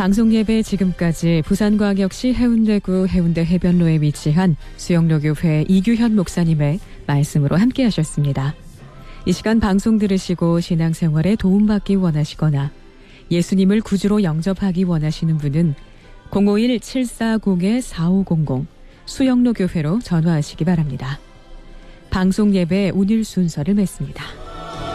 방송 예배 지금까지 부산광역시 해운대구 해운대 해변로에 위치한 수영로교회 이규현 목사님의 말씀으로 함께 하셨습니다. 이 시간 방송 들으시고 신앙생활에 도움받기 원하시거나 예수님을 구주로 영접하기 원하시는 분은 051-740-4500 수영로교회로 전화하시기 바랍니다. 방송 예배 오늘 순서를 맺습니다.